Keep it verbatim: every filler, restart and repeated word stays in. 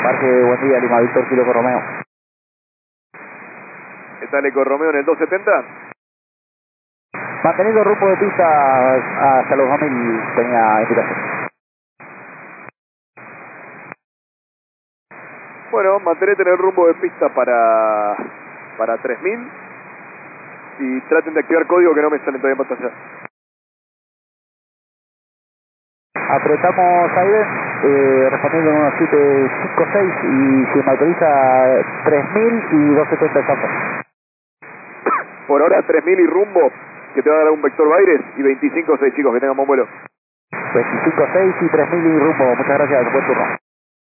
Embarque, buen día, Lima Víctor, Kilo con Romeo. ¿Está el Eco Romeo en el doscientos setenta? Manteniendo rumbo de pista hacia los dos mil, tenía invitación. Bueno, mantenete en el rumbo de pista para, para tres mil y traten de activar código que no me salen todavía en pantalla. Apretamos aire, eh, respondiendo en unos siete cinco seis y si me autoriza tres mil y doscientos setenta exactos. Por ahora tres mil y rumbo, que te va a dar un vector Baires y veinticinco seis chicos, que tengan buen vuelo. veinticinco seis y tres mil y rumbo, muchas gracias, buen turno.